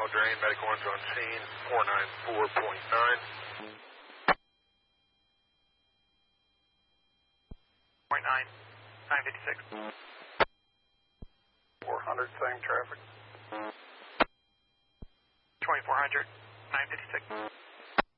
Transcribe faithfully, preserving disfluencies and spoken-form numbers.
Alamo drain, medical one's on scene, four nine four point nine. Point nine, nine fifty-six. four hundred, same traffic. twenty-four hundred, nine fifty-six.